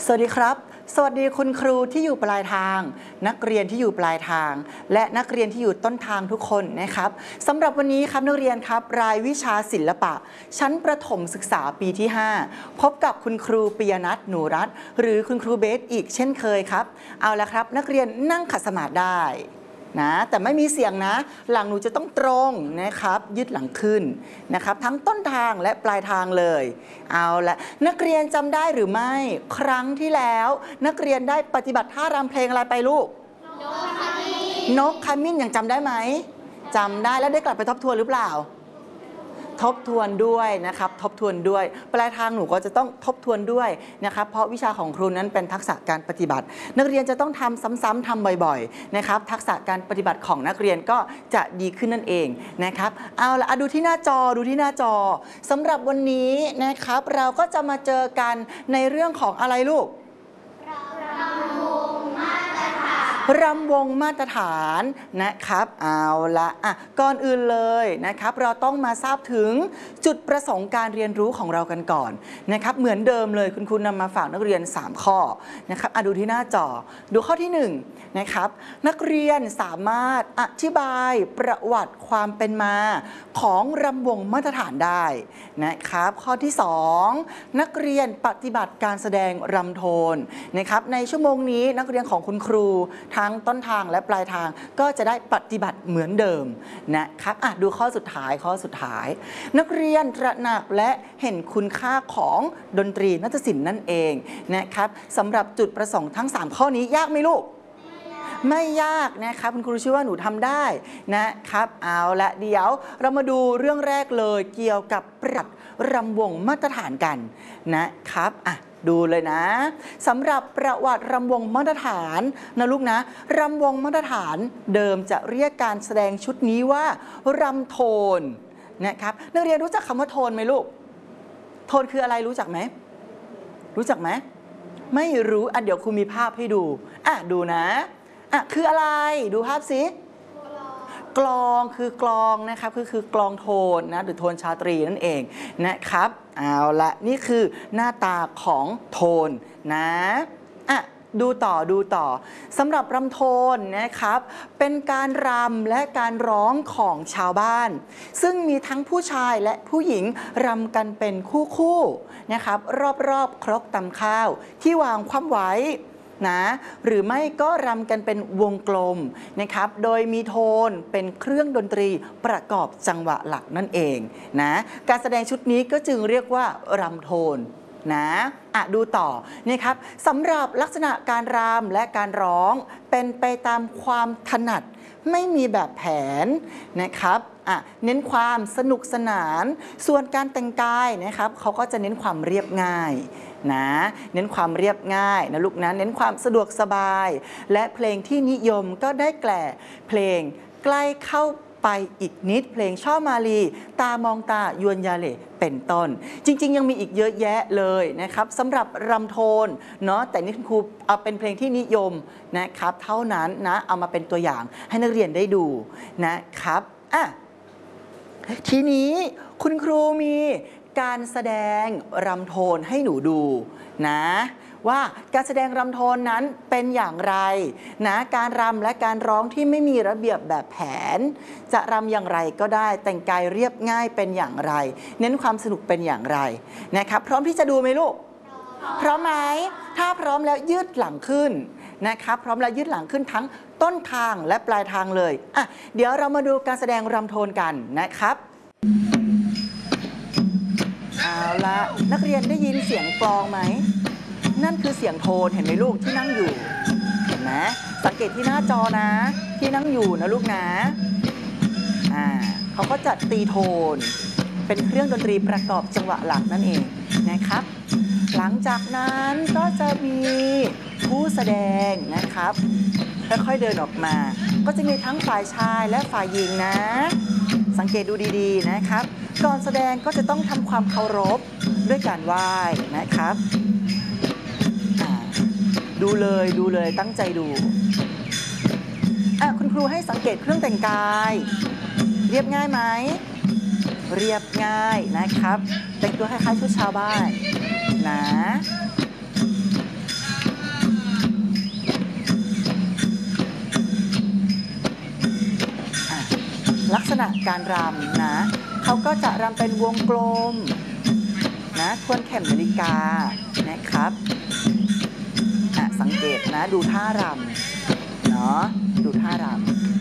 สวัสดีครับสวัสดีคุณครูที่อยู่ปลายทางนักเรียนที่อยู่ปลายทางและนักเรียนที่อยู่ต้นทางทุกคนนะครับสำหรับวันนี้ครับนักเรียนครับรายวิชาศิลปะชั้นประถมศึกษาปีที่5พบกับคุณครูปิยนัทหนูรัตน์หรือคุณครูเบสอีกเช่นเคยครับเอาละครับนักเรียนนั่งขัดสมาธิได้นะแต่ไม่มีเสียงนะหลังหนูจะต้องตรงนะครับยืดหลังขึ้นนะครับทั้งต้นทางและปลายทางเลยเอาละนักเรียนจำได้หรือไม่ครั้งที่แล้วนักเรียนได้ปฏิบัติท่ารำเพลงอะไรไปลูกนกขมิ้นยังจำได้ไหมจำได้แล้วได้กลับไปทบทวนหรือเปล่าทบทวนด้วยนะครับทบทวนด้วยปลายทางหนูก็จะต้องทบทวนด้วยนะครับเพราะวิชาของครูนั้นเป็นทักษะการปฏิบัตินักเรียนจะต้องทำซ้ำๆทำบ่อยๆนะครับทักษะการปฏิบัติของนักเรียนก็จะดีขึ้นนั่นเองนะครับเอาละดูที่หน้าจอสำหรับวันนี้นะครับเราก็จะมาเจอกันในเรื่องของอะไรลูกรำวงมาตรฐานนะครับเอาละก่อนอื่นเลยนะครับเราต้องมาทราบถึงจุดประสงค์การเรียนรู้ของเรากันก่อนนะครับเหมือนเดิมเลยคุณครูนำมาฝากนักเรียน3ข้อนะครับดูที่หน้าจอดูข้อที่1นะครับนักเรียนสามารถอธิบายประวัติความเป็นมาของรำวงมาตรฐานได้นะครับข้อที่2นักเรียนปฏิบัติการแสดงรำโทนนะครับในชั่วโมงนี้นักเรียนของคุณครูทั้งต้นทางและปลายทางก็จะได้ปฏิบัติเหมือนเดิมนะครับดูข้อสุดท้ายนักเรียนตระหนักและเห็นคุณค่าของดนตรีนาฏศิลป์นั่นเองนะครับสำหรับจุดประสงค์ทั้ง3ข้อนี้ยากไหมลูกไม่ยากนะครับคุณครูเชื่อว่าหนูทำได้นะครับเอาละเดี๋ยวเรามาดูเรื่องแรกเลยเกี่ยวกับประวัติรำวงมาตรฐานกันนะครับดูเลยนะสำหรับประวัติรำวงมาตรฐานนะลูกนะรำวงมาตรฐานเดิมจะเรียกการแสดงชุดนี้ว่ารำโทนนะครับนักเรียนรู้จักคำว่าโทนไหมลูกโทนคืออะไรรู้จักไหมไม่รู้เดี๋ยวครูมีภาพให้ดูดูนะคืออะไรดูภาพสิกลองคือกลองนะครับคือกลองโทนนะหรือโทนชาตรีนั่นเองนะครับเอาละนี่คือหน้าตาของโทนนะดูต่อสำหรับรำโทนนะครับเป็นการรำและการร้องของชาวบ้านซึ่งมีทั้งผู้ชายและผู้หญิงรำกันเป็นคู่นะครับรอบครกตำข้าวที่วางคว่ำไว้นะหรือไม่ก็รำกันเป็นวงกลมนะครับโดยมีโทนเป็นเครื่องดนตรีประกอบจังหวะหลักนั่นเองนะการแสดงชุดนี้ก็จึงเรียกว่ารำโทนนะดูต่อนี่ครับสำหรับลักษณะการรำและการร้องเป็นไปตามความถนัดไม่มีแบบแผนนะครับเน้นความสนุกสนานส่วนการแต่งกายนะครับเขาก็จะเน้นความเรียบง่ายนะเน้นความเรียบง่ายนะลูกนะเน้นความสะดวกสบายและเพลงที่นิยมก็ได้แก่เพลงใกล้เข้าไปอีกนิดเพลงช่อมาลีตามองตายวนยาเหล่เป็นต้นจริงๆยังมีอีกเยอะแยะเลยนะครับสำหรับรำโทนเนาะแต่นี่คุณครูเอาเป็นเพลงที่นิยมนะครับเท่านั้นนะเอามาเป็นตัวอย่างให้นักเรียนได้ดูนะครับทีนี้คุณครูมีการแสดงรำโทนให้หนูดูนะว่าการแสดงรำโทนนั้นเป็นอย่างไรนะการรำและการร้องที่ไม่มีระเบียบแบบแผนจะรำอย่างไรก็ได้แต่งกายเรียบง่ายเป็นอย่างไรเน้นความสนุกเป็นอย่างไรนะครับพร้อมที่จะดูไหมลูกพร้อมไหมถ้าพร้อมแล้วยืดหลังขึ้นนะครับพร้อมแล้วยืดหลังขึ้นทั้งต้นทางและปลายทางเลยเดี๋ยวเรามาดูการแสดงรำโทนกันนะครับเอาละนักเรียนได้ยินเสียงกลองไหมนั่นคือเสียงโทนเห็นไหมลูกที่นั่งอยู่เห็นไหมสังเกตที่หน้าจอนะที่นั่งอยู่นะลูกนะเขาก็จะตีโทนเป็นเครื่องดนตรีประกอบจังหวะหลักนั่นเองนะครับหลังจากนั้นก็จะมีผู้แสดงนะครับค่อยๆเดินออกมาก็จะมีทั้งฝ่ายชายและฝ่ายหญิงนะสังเกตดูดีๆนะครับก่อนแสดงก็จะต้องทำความเคารพด้วยการไหว้นะครับดูเลยตั้งใจดูคุณครูให้สังเกตเครื่องแต่งกายเรียบง่ายไหมเรียบง่ายนะครับแต่งตัวคล้ายๆชุดชาวบ้านนะลักษณะการรำนะเขาก็จะรำเป็นวงกลมนะทวนเข็มนาฬิกานะครับสังเกตนะดูท่ารำเนาะดูท่ารำ